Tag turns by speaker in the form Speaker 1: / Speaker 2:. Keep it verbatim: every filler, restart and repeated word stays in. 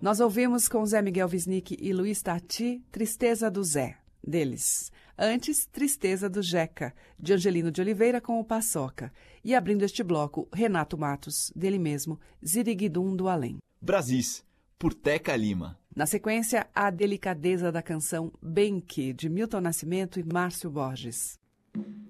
Speaker 1: Nós ouvimos com Zé Miguel Wisnik e Luiz Tati, Tristeza do Zé, deles. Antes, Tristeza do Jeca, de Angelino de Oliveira com o Paçoca. E abrindo este bloco, Renato Matos, dele mesmo, Ziriguidum do Além.
Speaker 2: Brasis, por Teca Lima.
Speaker 1: Na sequência, a delicadeza da canção Bem Que, de Milton Nascimento e Márcio Borges.